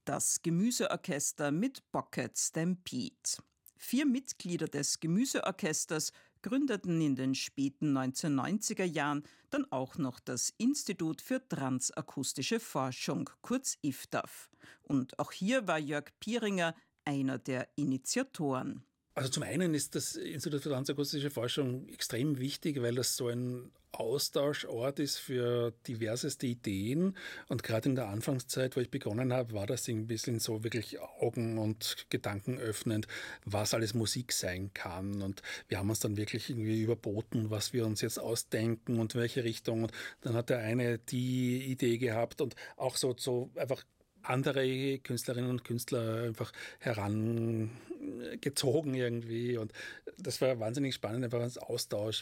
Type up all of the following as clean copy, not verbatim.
Das Gemüseorchester mit Pocket Stampede. 4 Mitglieder des Gemüseorchesters gründeten in den späten 1990er Jahren dann auch noch das Institut für Transakustische Forschung, kurz IFTAF. Und auch hier war Jörg Pieringer einer der Initiatoren. Also zum einen ist das Institut für Transakustische Forschung extrem wichtig, weil das so ein Austauschort ist für diverseste Ideen. Und gerade in der Anfangszeit, wo ich begonnen habe, war das ein bisschen so wirklich Augen- und Gedanken öffnend, was alles Musik sein kann. Und wir haben uns dann wirklich irgendwie überboten, was wir uns jetzt ausdenken und welche Richtung. Und dann hat der eine die Idee gehabt und auch so einfach andere Künstlerinnen und Künstler einfach herangezogen irgendwie. Und das war wahnsinnig spannend, einfach als Austausch,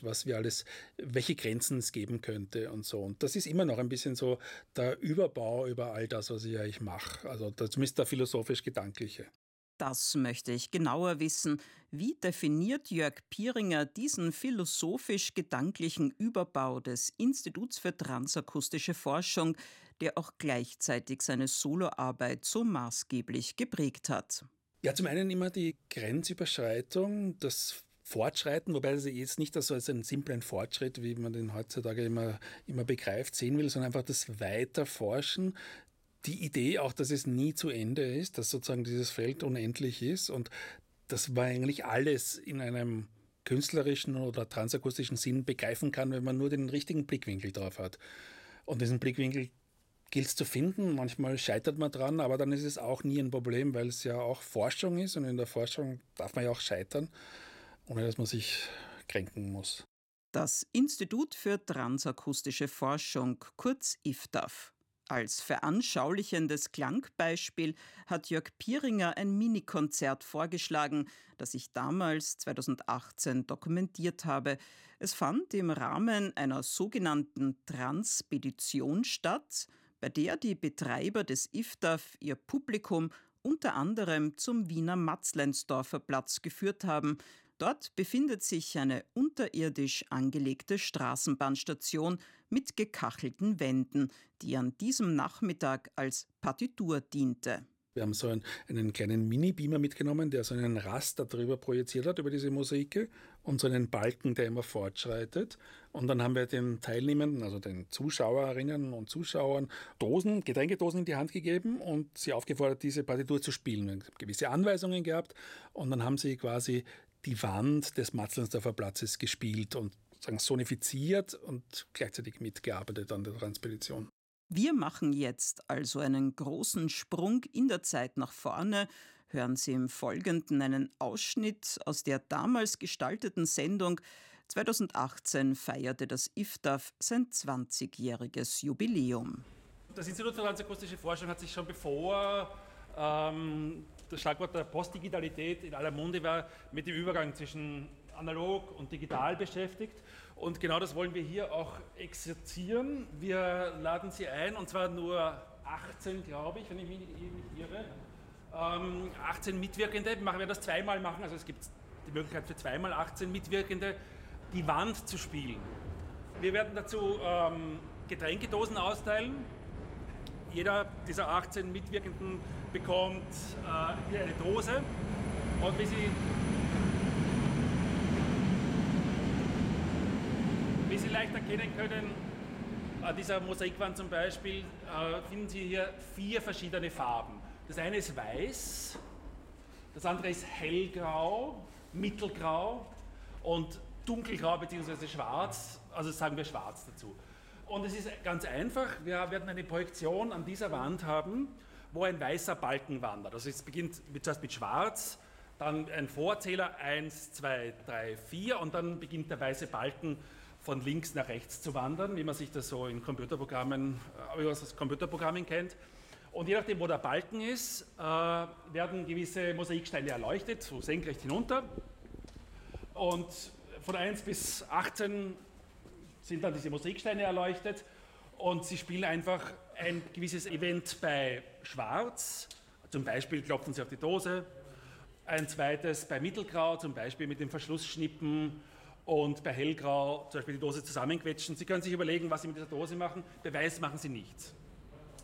welche Grenzen es geben könnte und so. Und das ist immer noch ein bisschen so der Überbau über all das, was ich eigentlich mache. Also zumindest der philosophisch-gedankliche. Das möchte ich genauer wissen. Wie definiert Jörg Pieringer diesen philosophisch-gedanklichen Überbau des Instituts für Transakustische Forschung, der auch gleichzeitig seine Soloarbeit so maßgeblich geprägt hat? Ja, zum einen immer die Grenzüberschreitung, das Fortschreiten, wobei das jetzt nicht so als einen simplen Fortschritt, wie man den heutzutage immer begreift, sehen will, sondern einfach das Weiterforschen. Die Idee auch, dass es nie zu Ende ist, dass sozusagen dieses Feld unendlich ist, und das man eigentlich alles in einem künstlerischen oder transakustischen Sinn begreifen kann, wenn man nur den richtigen Blickwinkel drauf hat. Und diesen Blickwinkel gilt es zu finden. Manchmal scheitert man dran, aber dann ist es auch nie ein Problem, weil es ja auch Forschung ist, und in der Forschung darf man ja auch scheitern, ohne dass man sich kränken muss. Das Institut für Transakustische Forschung, kurz IFTAF. Als veranschaulichendes Klangbeispiel hat Jörg Pieringer ein Minikonzert vorgeschlagen, das ich damals 2018 dokumentiert habe. Es fand im Rahmen einer sogenannten Transpedition statt, bei der die Betreiber des IFTAF ihr Publikum unter anderem zum Wiener Matzleinsdorfer Platz geführt haben. Dort befindet sich eine unterirdisch angelegte Straßenbahnstation mit gekachelten Wänden, die an diesem Nachmittag als Partitur diente. Wir haben so einen kleinen Mini-Beamer mitgenommen, der so einen Raster drüber projiziert hat, über diese Mosaike, und so einen Balken, der immer fortschreitet. Und dann haben wir den Teilnehmenden, also den Zuschauerinnen und Zuschauern, Getränkedosen in die Hand gegeben und sie aufgefordert, diese Partitur zu spielen. Wir haben gewisse Anweisungen gehabt, und dann haben sie quasi die Wand des Matzleinsdorfer Platzes gespielt und sozusagen sonifiziert und gleichzeitig mitgearbeitet an der Transpedition. Wir machen jetzt also einen großen Sprung in der Zeit nach vorne. Hören Sie im Folgenden einen Ausschnitt aus der damals gestalteten Sendung. 2018 feierte das IFTAF sein 20-jähriges Jubiläum. Das Institut für Transakustische Forschung hat sich schon bevor das Schlagwort der Postdigitalität in aller Munde war, mit dem Übergang zwischen analog und digital beschäftigt. Und genau das wollen wir hier auch exerzieren. Wir laden Sie ein, und zwar nur 18, glaube ich, wenn ich mich nicht irre. 18 Mitwirkende. Wir werden das zweimal machen, also es gibt die Möglichkeit für zweimal 18 Mitwirkende, die Wand zu spielen. Wir werden dazu Getränkedosen austeilen. Jeder dieser 18 Mitwirkenden bekommt hier eine Dose, und wie Sie leicht erkennen können, an dieser Mosaikwand zum Beispiel, finden Sie hier 4 verschiedene Farben. Das eine ist weiß, das andere ist hellgrau, mittelgrau und dunkelgrau bzw. schwarz, also sagen wir schwarz dazu. Und es ist ganz einfach, wir werden eine Projektion an dieser Wand haben, wo ein weißer Balken wandert. Also es beginnt zuerst mit schwarz, dann ein Vorzähler 1, 2, 3, 4, und dann beginnt der weiße Balken von links nach rechts zu wandern, wie man sich das so in Computerprogrammen kennt. Und je nachdem, wo der Balken ist, werden gewisse Mosaiksteine erleuchtet, so senkrecht hinunter. Und von 1 bis 18 sind dann diese Mosaiksteine erleuchtet, und sie spielen einfach ein gewisses Event bei Schwarz, zum Beispiel klopfen sie auf die Dose, ein zweites bei Mittelgrau, zum Beispiel mit dem Verschlussschnippen, und bei Hellgrau zum Beispiel die Dose zusammenquetschen. Sie können sich überlegen, was Sie mit dieser Dose machen, bei Weiß machen Sie nichts.